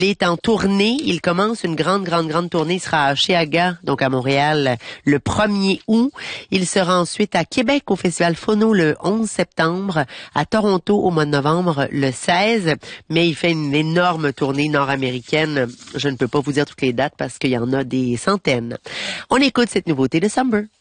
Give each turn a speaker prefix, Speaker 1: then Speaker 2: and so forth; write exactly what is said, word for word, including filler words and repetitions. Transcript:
Speaker 1: Il est en tournée. Il commence une grande, grande, grande tournée. Il sera à Cheaga, donc à Montréal, le premier août. Il sera ensuite à Québec au Festival Phono le onze septembre, à Toronto au mois de novembre le seize. Mais il fait une énorme tournée nord-américaine. Je ne peux pas vous dire toutes les dates parce qu'il y en a des centaines. On écoute cette nouveauté de Summer.